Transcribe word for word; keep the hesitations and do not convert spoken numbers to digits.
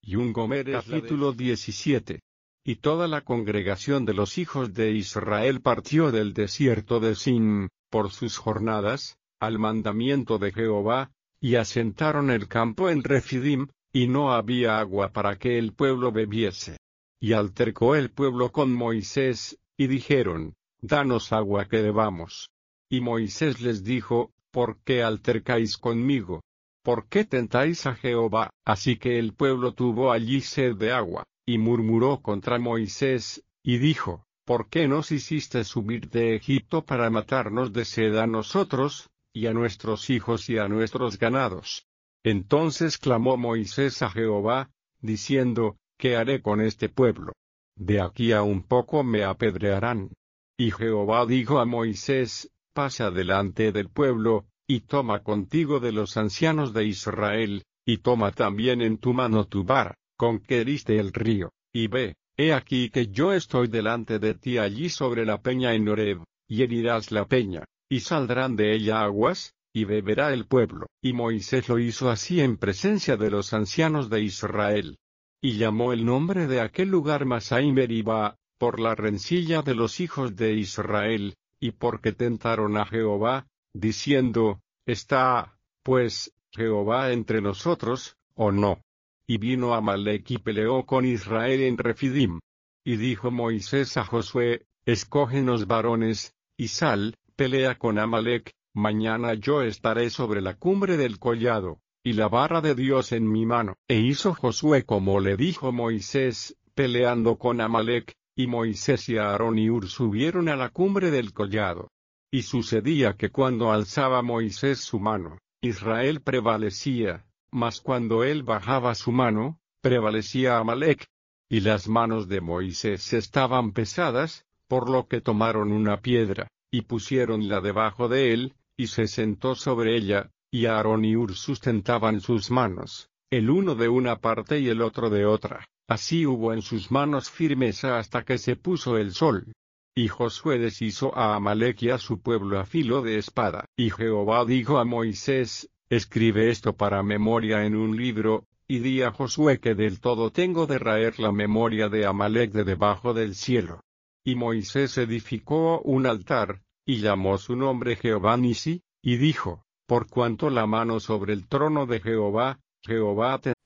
Y un Gomer. Capítulo diecisiete. Y toda la congregación de los hijos de Israel partió del desierto de Sin, por sus jornadas, al mandamiento de Jehová, y asentaron el campo en Refidim, y no había agua para que el pueblo bebiese. Y altercó el pueblo con Moisés, y dijeron, danos agua que bebamos. Y Moisés les dijo, ¿por qué altercáis conmigo? ¿Por qué tentáis a Jehová? Así que el pueblo tuvo allí sed de agua, y murmuró contra Moisés, y dijo, ¿por qué nos hiciste subir de Egipto para matarnos de sed a nosotros, y a nuestros hijos y a nuestros ganados? Entonces clamó Moisés a Jehová, diciendo, ¿qué haré con este pueblo? De aquí a un poco me apedrearán. Y Jehová dijo a Moisés, pasa delante del pueblo, y toma contigo de los ancianos de Israel, y toma también en tu mano tu vara, con que heriste el río, y ve, he aquí que yo estoy delante de ti allí sobre la peña en Horeb, y herirás la peña, y saldrán de ella aguas, y beberá el pueblo. Y Moisés lo hizo así en presencia de los ancianos de Israel. Y llamó el nombre de aquel lugar Masai Meribá, por la rencilla de los hijos de Israel, y porque tentaron a Jehová, diciendo, ¿está, pues, Jehová entre nosotros, o no? Y vino Amalec y peleó con Israel en Refidim. Y dijo Moisés a Josué, escógenos varones, y sal, pelea con Amalec, mañana yo estaré sobre la cumbre del collado, y la vara de Dios en mi mano. E hizo Josué como le dijo Moisés, peleando con Amalec, y Moisés y Aarón y Hur subieron a la cumbre del collado. Y sucedía que cuando alzaba Moisés su mano, Israel prevalecía, mas cuando él bajaba su mano, prevalecía Amalec. Y las manos de Moisés estaban pesadas, por lo que tomaron una piedra, y pusiéronla debajo de él, y se sentó sobre ella, y Aarón y Hur sustentaban sus manos, el uno de una parte y el otro de otra. Así hubo en sus manos firmeza hasta que se puso el sol. Y Josué deshizo a Amalec y a su pueblo a filo de espada. Y Jehová dijo a Moisés, escribe esto para memoria en un libro, y di a Josué que del todo tengo de raer la memoria de Amalec de debajo del cielo. Y Moisés edificó un altar, y llamó su nombre Jehová Nisi, y dijo, por cuanto la mano sobre el trono de Jehová, Jehová